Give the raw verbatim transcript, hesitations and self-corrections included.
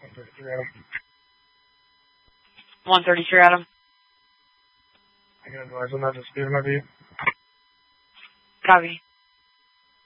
one thirty-three, Adam. one thirty-three, Adam. I can advise on that, just speed my view. Copy.